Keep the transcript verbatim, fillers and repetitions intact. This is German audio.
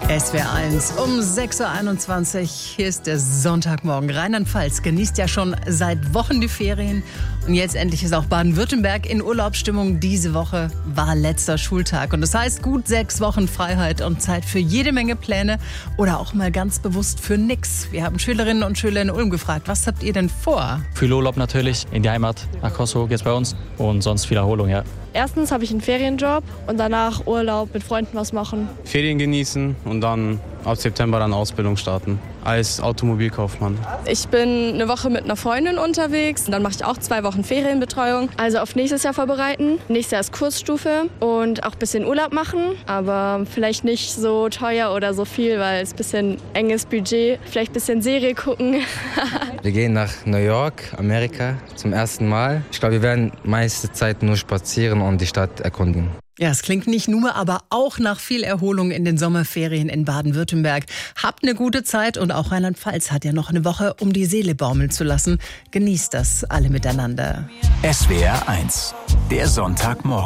S W R eins um sechs Uhr einundzwanzig. Hier ist der Sonntagmorgen. Rheinland-Pfalz genießt ja schon seit Wochen die Ferien. Und jetzt endlich ist auch Baden-Württemberg in Urlaubsstimmung. Diese Woche war letzter Schultag. Und das heißt gut sechs Wochen Freiheit und Zeit für jede Menge Pläne oder auch mal ganz bewusst für nix. Wir haben Schülerinnen und Schüler in Ulm gefragt, was habt ihr denn vor? Viel Urlaub natürlich, in die Heimat, nach Kosovo geht's bei uns und sonst viel Erholung, ja. Erstens habe ich einen Ferienjob und danach Urlaub, mit Freunden was machen. Ferien genießen und dann ab September dann Ausbildung starten als Automobilkaufmann. Ich bin eine Woche mit einer Freundin unterwegs. Dann mache ich auch zwei Wochen Ferienbetreuung. Also auf nächstes Jahr vorbereiten. Nächstes Jahr ist Kursstufe und auch ein bisschen Urlaub machen. Aber vielleicht nicht so teuer oder so viel, weil es ein bisschen enges Budget. Vielleicht ein bisschen Serie gucken. Wir gehen nach New York, Amerika, zum ersten Mal. Ich glaube, wir werden meiste Zeit nur spazieren und die Stadt erkunden. Ja, es klingt nicht nur, aber auch nach viel Erholung in den Sommerferien in Baden-Württemberg. Habt eine gute Zeit und auch Rheinland-Pfalz hat ja noch eine Woche, um die Seele baumeln zu lassen. Genießt das alle miteinander. S W R eins, der Sonntagmorgen.